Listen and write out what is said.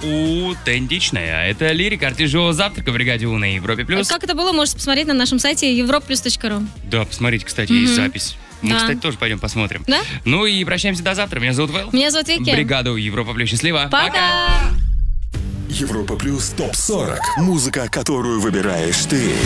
аутентичная. Это лирика, артист «Завтрак» в бригаде У на Европе+. Как это было, можете посмотреть на нашем сайте europlus.ru. Да, посмотрите, кстати, есть запись. Мы, Да. кстати, тоже пойдем посмотрим. Да? Ну и прощаемся до завтра. Меня зовут Вэл. Меня зовут Вики. Бригаду Европа Плюс. Счастливо. Пока! Европа Плюс ТОП-40. Музыка, которую выбираешь ты.